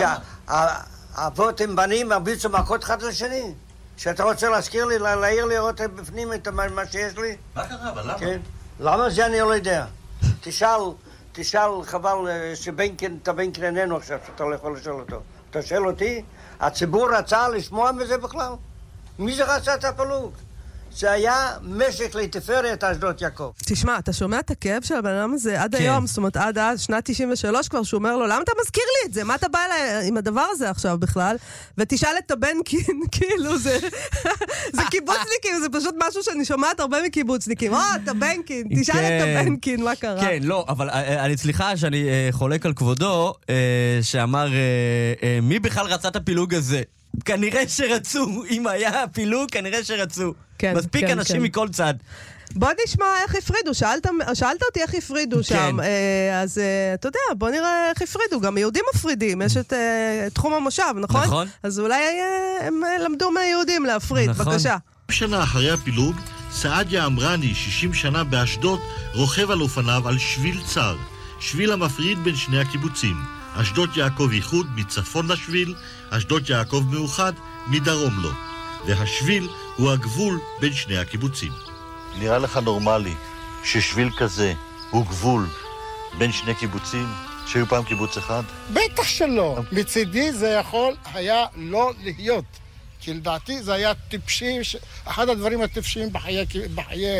שהאבות הם בנים הרביצו מכות אחד לשני? שאתה רוצה להזכיר לי, להעיר לראות בפנים את מה שיש לי? מה קרה? אבל למה? כן. למה זה אני לא יודע. תשאל, תשאל, חבל שבנקין, את הבנקין איננו עכשיו, שאתה לא יכול לשאול אותו. אתה שואל אותי? הציבור רצה לשמוע מזה בכלל? מי זה רצה את הפלוג? זה היה משק לתפארת אשדות יעקב. תשמע, אתה שומע את הכאב של הבן אדם הזה עד היום, זאת אומרת עד אז, שנת תשעים ושלוש כבר, שהוא אומר לו, למה אתה מזכיר לי את זה? מה אתה בא אליי עם הדבר הזה עכשיו בכלל? ותשאל את הבנקין, כאילו זה זה קיבוצניקים, זה פשוט משהו שאני שומעת הרבה מקיבוצניקים. או, את הבנקין, תשאל את הבנקין, מה קרה? כן, לא, אבל אני סליחה שאני חולק על כבודו, שאמר, מי בכלל רצה את הפילוג הזה? כנראה שרצו, אם היה פילוג, כנראה שרצו. כן, מספיק כן, אנשים כן. מכל צד. בוא נשמע איך הפרידו, שאלת, שאלת אותי איך הפרידו שם, אה, אז אה, אתה יודע, בוא נראה איך הפרידו, גם יהודים מפרידים, יש את אה, תחום המושב, נכון? נכון. אז אולי אה, הם אה, למדו מהיהודים להפריד, נכון. בבקשה. שנה אחרי הפילוג, סעדיה אמרני, שישים שנה באשדוד, רוכב על אופניו על שביל צר, שביל המפריד בין שני הקיבוצים. אשדות יעקב ייחוד מצפון לשביל, אשדות יעקב מאוחד מדרום לו. והשביל הוא הגבול בין שני הקיבוצים. נראה לך נורמלי ששביל כזה הוא גבול בין שני קיבוצים שהיו פעם קיבוץ אחד? בטח שלא. מצידי זה יכול היה לא להיות. כי לדעתי זה היה טיפשי, אחד הדברים הטיפשיים בחיי, בחיי,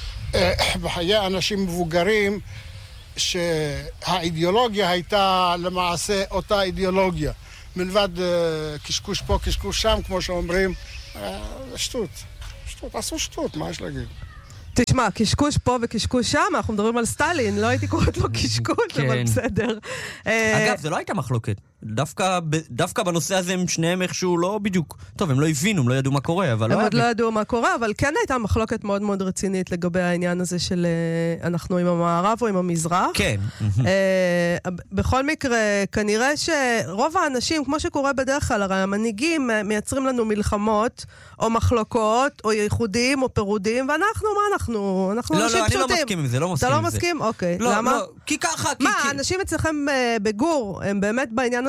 בחיי אנשים מבוגרים, שהאידיאולוגיה הייתה למעשה אותה אידיאולוגיה. מלבד קשקוש פה, קשקוש שם, כמו שאומרים, שטות. שטות, עשו שטות, מה יש להגיד? תשמע, קשקוש פה וקשקוש שם, אנחנו מדברים על סטלין, לא הייתי קוראת לו קשקוש, אבל בסדר. אגב, זה לא הייתה מחלוקת. דווקא, דווקא בנושא הזה הם שניהם איכשהו לא בדיוק. טוב, הם לא הבינו, הם לא ידעו מה קורה, אבל... הם עוד לא ידעו מה קורה, אבל כן הייתה מחלוקת מאוד מאוד רצינית לגבי העניין הזה של אנחנו עם המערב או עם המזרח. כן. בכל מקרה, כנראה שרוב האנשים, כמו שקורה בדרך כלל, הרי המנהיגים מייצרים לנו מלחמות, או מחלוקות, או ייחודים, או פירודים, ואנחנו, מה אנחנו? אנחנו לא, אנשים לא, פשוטים. אני לא מסכים עם זה, לא מסכים אתה עם לא זה. מסכים? אוקיי. לא, למה? לא, כי ככה, מה, כי... האנשים אצלכם בגור, הם באמת בעניין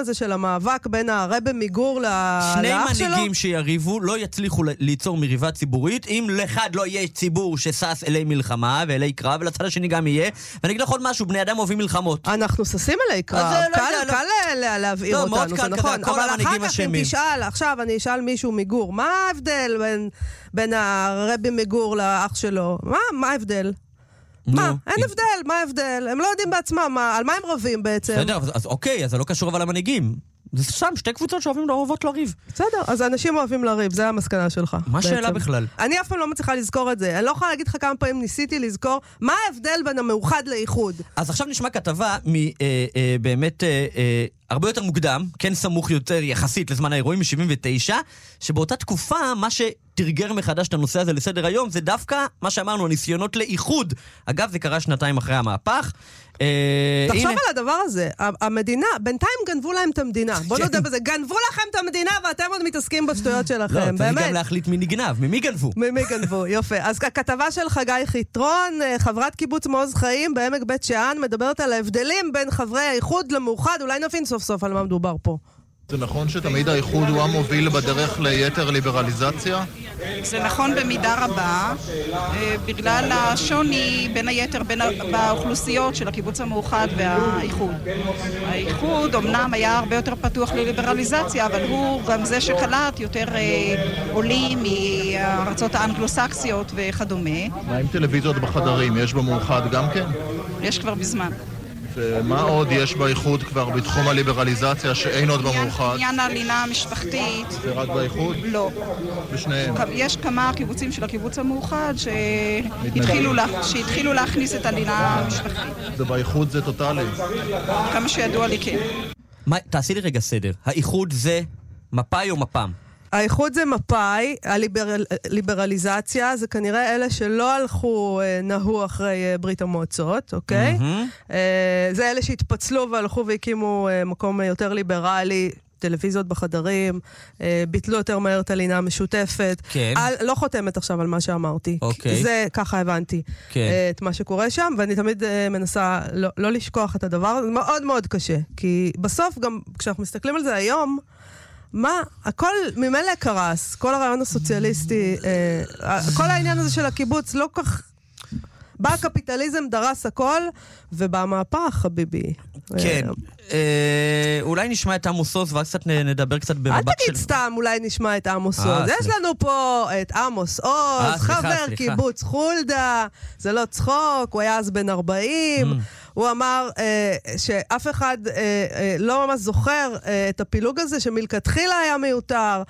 הזה של המאבק בין הרבי מגור לאח שלו? שני מנהיגים שיריבו לא יצליחו ליצור מריבה ציבורית, אם לאחד לא יהיה ציבור שסס אלי מלחמה ואלי קרב, ולצד השני גם יהיה. ואני אגיד לך עוד משהו, בני אדם אוהבים מלחמות. אנחנו ססים אלי קרב, קל להבעיר אותנו, זה נכון. אבל אחר כך אם תשאל, עכשיו אני אשאל מישהו מגור, מה ההבדל בין הרבי מגור לאח שלו? מה ההבדל? מה? אין הבדל, מה ההבדל? הם לא יודעים בעצמם, על מה הם רבים בעצם? בסדר, אז אוקיי, אז זה לא קשור אבל למנהיגים. זה שם, שתי קבוצות שאוהבים אוהבות לריב. בסדר, אז אנשים אוהבים לריב, זה המסקנה שלך. מה השאלה בכלל? אני אף פעם לא מצליחה לזכור את זה. אני לא יכולה להגיד לך כמה פעמים ניסיתי לזכור מה ההבדל בין המאוחד לאיחוד. אז עכשיו נשמע כתבה מבאמת הרבה יותר מוקדם, כן סמוך יותר יחסית לזמן האירועים מ-שבעים ותשע, שבאותה תקופה מה שתרגר מחדש את הנושא הזה לסדר היום, זה דווקא מה שאמרנו, הניסיונות לאיחוד. אגב, זה קרה שנתיים אחרי המהפך. תחשוב על הדבר הזה, המדינה, בינתיים גנבו להם את המדינה, בוא נודה בזה, גנבו לכם את המדינה ואתם עוד מתעסקים בשטויות שלכם, באמת. לא, צריך גם להחליט מי נגנב, ממי גנבו? ממי גנבו, יופי. אז הכתבה של חגי חיטרון, חברת קיבוץ מעוז חיים בעמק בית שאן, מדברת על ההבדלים בין חברי האיחוד למאוחד, אולי נבין סוף סוף על מה מדובר פה. זה נכון שתמיד האיחוד הוא המוביל בדרך ליתר ליברליזציה? זה נכון במידה רבה, בגלל השוני בין היתר בין באוכלוסיות של הקיבוץ המאוחד והאיחוד. האיחוד אמנם היה הרבה יותר פתוח לליברליזציה, אבל הוא גם זה שקלט יותר עולים מארצות האנגלוסקסיות וכדומה. מה עם טלוויזיות בחדרים? יש במאוחד גם כן? יש כבר בזמן. ומה עוד יש באיחוד כבר בתחום הליברליזציה שאין עוד במאוחד? עניין הלינה המשפחתית. זה רק באיחוד? לא. בשניהם? יש כמה קיבוצים של הקיבוץ המאוחד שהתחילו להכניס את הלינה המשפחתית. זה באיחוד זה טוטלי? כמה שידוע לי כן. תעשי לי רגע סדר. האיחוד זה מפאי או מפ"ם? האיחוד זה מפאי, הליברליזציה זה כנראה אלה שלא הלכו נהו אחרי ברית המועצות, אוקיי? Mm-hmm. זה אלה שהתפצלו והלכו והקימו מקום יותר ליברלי, טלוויזיות בחדרים, ביטלו יותר מהר את הלינה המשותפת. כן. על, לא חותמת עכשיו על מה שאמרתי. אוקיי. זה, ככה הבנתי. כן. את מה שקורה שם, ואני תמיד מנסה לא, לא לשכוח את הדבר, זה מאוד מאוד קשה. כי בסוף גם כשאנחנו מסתכלים על זה היום, מה? הכל ממילא קרס, כל הרעיון הסוציאליסטי, אה, כל העניין הזה של הקיבוץ לא כך... בא הקפיטליזם, דרס הכל, ובמהפך, חביבי. כן. אה, אולי נשמע את עמוס עוז, ואז קצת נדבר קצת במבט של... אל תגיד סתם, אולי נשמע את עמוס עוז. יש לנו פה את עמוס עוז, חבר קיבוץ חולדה, זה לא צחוק, הוא היה אז בן ארבעים, הוא אמר אה, שאף אחד אה, אה, לא ממש זוכר אה, את הפילוג הזה, שמלכתחילה היה מיותר,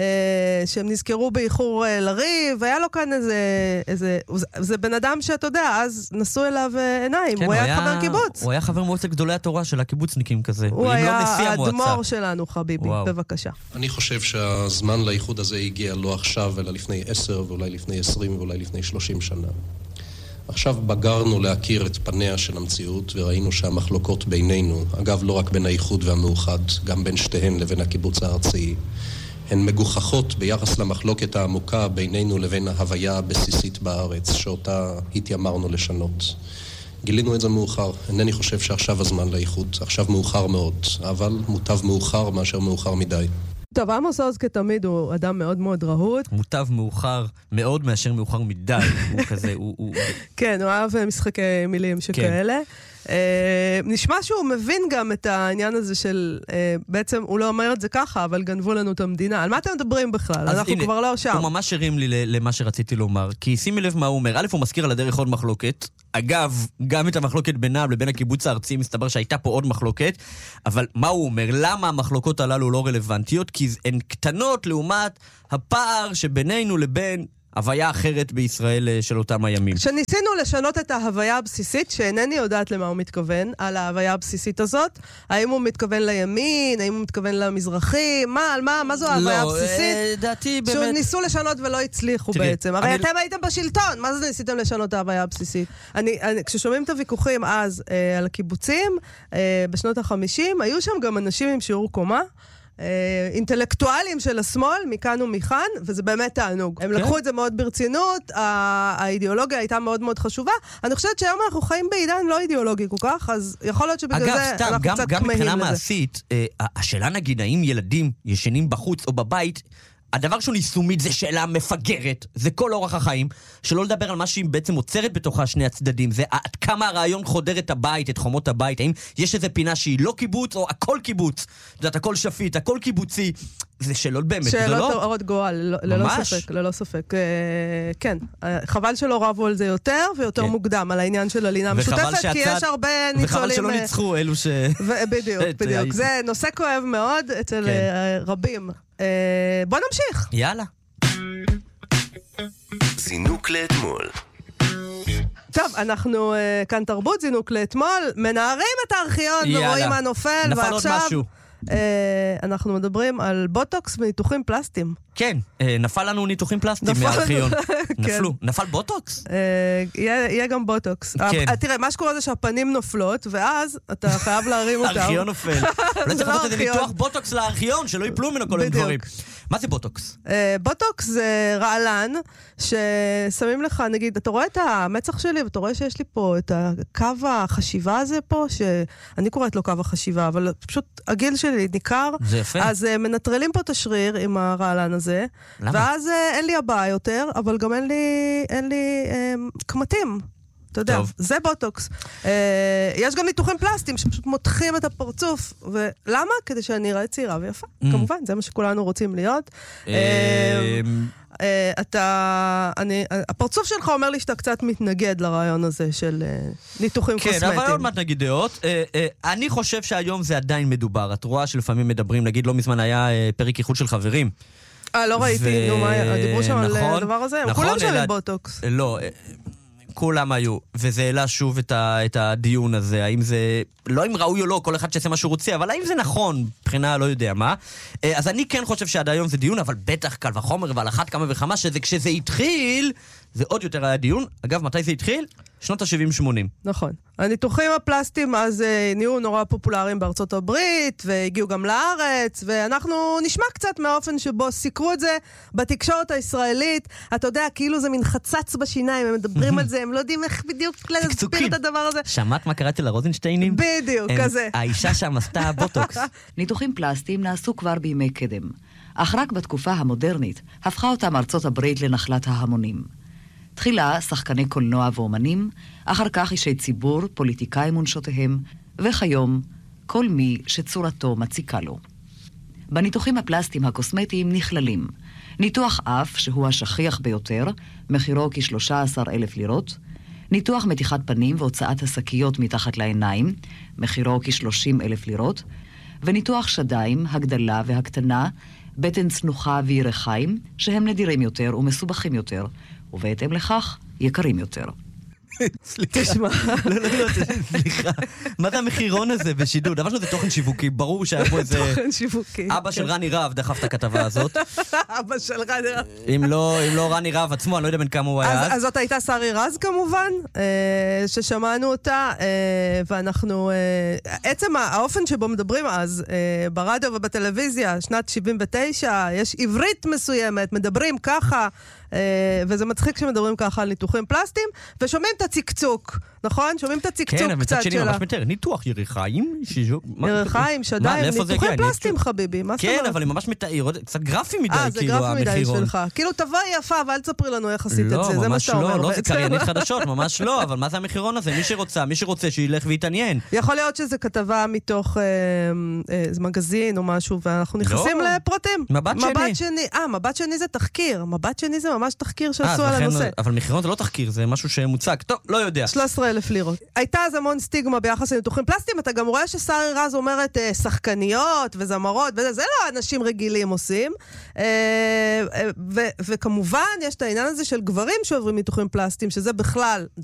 אה, שהם נזכרו באיחור אה, לריב, והיה לו כאן איזה, איזה... זה בן אדם שאתה יודע, אז נסו אליו אה, עיניים, כן, הוא היה, היה חבר קיבוץ. הוא היה חבר מועצת גדולי התורה של הקיבוצניקים כזה. הוא היה לא האדמו"ר שלנו, חביבי, וואו. בבקשה. אני חושב שהזמן לאיחוד הזה הגיע לא עכשיו, אלא לפני עשר, ואולי לפני עשרים, ואולי לפני שלושים שנה. עכשיו בגרנו להכיר את פניה של המציאות, וראינו שהמחלוקות בינינו, אגב לא רק בין האיחוד והמאוחד, גם בין שתיהן לבין הקיבוץ הארצי, הן מגוחכות ביחס למחלוקת העמוקה בינינו לבין ההוויה הבסיסית בארץ, שאותה התיימרנו לשנות. גילינו את זה מאוחר. אינני חושב שעכשיו הזמן לאיחוד, עכשיו מאוחר מאוד, אבל מוטב מאוחר מאשר מאוחר מדי. טוב, עמוס עוז כתמיד הוא אדם מאוד מאוד רהוט. מוטב מאוחר מאוד מאשר מאוחר מדי. הוא כזה, הוא... הוא... כן, הוא אהב משחקי מילים שכאלה. כן. Uh, נשמע שהוא מבין גם את העניין הזה של, uh, בעצם הוא לא אומר את זה ככה, אבל גנבו לנו את המדינה. על מה אתם מדברים בכלל? אנחנו הנה, כבר לא שם. הוא ממש הרים לי למה שרציתי לומר, כי שימי לב מה הוא אומר. א', הוא מזכיר על הדרך עוד מחלוקת. אגב, גם את המחלוקת בינם לבין הקיבוץ הארצי, מסתבר שהייתה פה עוד מחלוקת, אבל מה הוא אומר? למה המחלוקות הללו לא רלוונטיות? כי הן קטנות לעומת הפער שבינינו לבין הוויה אחרת בישראל של אותם הימים. שניסינו לשנות את ההוויה הבסיסית, שאינני יודעת למה הוא מתכוון, על ההוויה הבסיסית הזאת. האם הוא מתכוון לימין, האם הוא מתכוון למזרחי, מה, על מה, מה זו ההוויה לא, הבסיסית? אה, דעתי באמת... שניסו לשנות ולא הצליחו תראי, בעצם. הרי אני... אתם הייתם בשלטון, מה זה ניסיתם לשנות את ההוויה הבסיסית? אני, אני, כששומעים את הוויכוחים אז אה, על הקיבוצים, אה, בשנות ה-חמישים, היו שם גם אנשים עם שיעור קומה, האינטלקטואלים של השמאל, מכאן ומכאן, וזה באמת תענוג. הם לקחו את זה מאוד ברצינות, האידיאולוגיה הייתה מאוד מאוד חשובה. אני חושבת שהיום אנחנו חיים בעידן לא אידיאולוגי כל כך, אז יכול להיות שבגלל אגב, זה סתם, אנחנו גם, קצת גם כמהים מבחינה לזה. מעשית, השאלה נגיד, האם ילדים ישנים בחוץ או בבית, הדבר שהוא יישומית זה שאלה מפגרת, זה כל אורח החיים, שלא לדבר על מה שהיא בעצם עוצרת בתוכה שני הצדדים, זה עד כמה הרעיון חודר את הבית, את חומות הבית, האם יש איזו פינה שהיא לא קיבוץ או הכל קיבוץ, את יודעת, הכל שפיט, הכל קיבוצי, זה שאלות באמת, זה לא? שאלות אורות גואל, ללא ספק, ללא ספק. כן, חבל שלא רבו על זה יותר ויותר מוקדם, על העניין של הלינה משותפת, כי יש הרבה ניצולים... וחבל שלא ניצחו אלו ש... בדיוק, בדיוק. זה נושא כואב מאוד אצל רבים. בוא נמשיך. יאללה. זינוק לאתמול. טוב, אנחנו כאן תרבות, זינוק לאתמול, מנערים את הארכיון ורואים מה נופל, נפל עוד משהו. אנחנו מדברים על בוטוקס וניתוחים פלסטיים. כן, נפל לנו ניתוחים פלסטיים מהארכיון. נפלו. נפל בוטוקס? יהיה גם בוטוקס. תראה, מה שקורה זה שהפנים נופלות, ואז אתה חייב להרים אותם. הארכיון נופל. אולי צריך לעשות איזה ניתוח בוטוקס לארכיון, שלא ייפלו ממנו כל מיני דברים. מה זה בוטוקס? בוטוקס זה רעלן, ששמים לך, נגיד, אתה רואה את המצח שלי, ואתה רואה שיש לי פה את הקו החשיבה הזה פה, שאני קוראת לו קו החשיבה, אבל פשוט הגיל שלי ניכר. זה יפה. אז מנטרלים פה את השריר עם הרעלן הזה, למה? ואז אין לי הבאה יותר, אבל גם אין לי, אין לי אה, קמטים. אתה יודע, טוב. זה בוטוקס. אה, יש גם ניתוחים פלסטיים שפשוט מותחים את הפרצוף. ולמה? כדי שאני אראה צעירה ויפה. Mm. כמובן, זה מה שכולנו רוצים להיות. אה, אה, אתה, אני, הפרצוף שלך אומר לי שאתה קצת מתנגד לרעיון הזה של אה, ניתוחים כן, קוסמטיים. אבל עוד מעט נגיד דעות. אה, אה, אני חושב שהיום זה עדיין מדובר. את רואה שלפעמים מדברים, נגיד לא מזמן היה אה, פרק איחוד של חברים. אה, לא ראיתי, נו, מה, דיברו שם על הדבר הזה? נכון, כולם שם עם בוטוקס. לא, כולם היו, וזה העלה שוב את, ה, את הדיון הזה, האם זה, לא אם ראוי או לא, כל אחד שעשה מה שהוא רוצה, אבל האם זה נכון, מבחינה לא יודע מה. אז אני כן חושב שעד היום זה דיון, אבל בטח קל וחומר, ועל אחת כמה וכמה, שזה כשזה התחיל, זה עוד יותר היה דיון. אגב, מתי זה התחיל? שנות ה-שבעים שמונים. נכון. הניתוחים הפלסטיים אז נהיו נורא פופולריים בארצות הברית, והגיעו גם לארץ, ואנחנו נשמע קצת מהאופן שבו סיקרו את זה בתקשורת הישראלית. אתה יודע, כאילו זה מין חצץ בשיניים, הם מדברים על זה, הם לא יודעים איך בדיוק להסביר את הדבר הזה. שמעת מה קראתי לרוזנשטיינים? בדיוק, כזה. האישה שם עשתה בוטוקס. ניתוחים פלסטיים נעשו כבר בימי קדם, אך רק בתקופה המודרנית הפכה אותם ארצות הברית לנחלת ההמונים. תחילה שחקני קולנוע ואומנים, אחר כך אישי ציבור, פוליטיקאים ונשותיהם, וכיום כל מי שצורתו מציקה לו. בניתוחים הפלסטיים הקוסמטיים נכללים ניתוח אף, שהוא השכיח ביותר, מחירו כ-שלושה עשר אלף לירות, ניתוח מתיחת פנים והוצאת השקיות מתחת לעיניים, מחירו כ-שלושים אלף לירות, וניתוח שדיים, הגדלה והקטנה, בטן צנוחה וירחיים, שהם נדירים יותר ומסובכים יותר, ובהתאם לכך יקרים יותר. סליחה. תשמע. לא, לא, לא, סליחה. מה זה המחירון הזה בשידור? דבר שזה תוכן שיווקי, ברור שהיה פה איזה... תוכן שיווקי. אבא של רני רב דחף את הכתבה הזאת. אבא של רני רב. אם לא רני רב עצמו, אני לא יודע בין כמה הוא היה אז. אז זאת הייתה שרי רז כמובן, ששמענו אותה, ואנחנו... עצם האופן שבו מדברים אז, ברדיו ובטלוויזיה, שנת שבעים ותשע, יש עברית מסוימת, מדברים ככה, וזה מצחיק שמדברים ככה על ניתוחים פלסטיים, ושומעים את הצקצוק, נכון? שומעים את הצקצוק קצת שלה. כן, אבל מצד שני ממש מתאר, ניתוח ירחיים? ירחיים, שדיים, ניתוחים פלסטיים חביבי, מה זאת אומרת? כן, אבל הם ממש מתאר, קצת גרפי מדי, כאילו, המחירון. אה, זה גרפי מדי שלך. כאילו, תבואי יפה, ואל תספרי לנו איך עשית את זה, זה מה שאתה אומר. לא, לא, זה קריינית חדשות, ממש לא, אבל מה זה המחירון הזה? מי שרוצה, מי שרוצה, שילך ויתעניין. יכול להיות שזה כתבה מתוך מגזין או משהו, ואנחנו נכנסים לפרטים. מבט שני. אה, מבט שני זה תחקיר. מבט שני זה ממש תחקיר שעשו על הנושא. אבל מחירון זה לא תחקיר, זה משהו שמוצג. טוב, לא יודע. שלושה עשר אלף לירות. הייתה אז המון סטיגמה ביחס לניתוחים פלסטיים, אתה גם רואה ששרי רז אומרת שחקניות וזמרות, וזה זה לא אנשים רגילים עושים. וכמובן, יש את העניין הזה של גברים שעוברים ניתוחים פלסטיים, שזה בכלל